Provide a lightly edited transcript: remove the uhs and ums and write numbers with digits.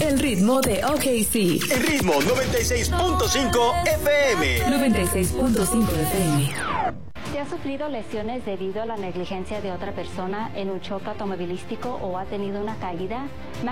El ritmo de OKC. El ritmo 96.5 FM. 96.5 FM. ¿Se ha sufrido lesiones debido a la negligencia de otra persona en un choque automovilístico o ha tenido una caída?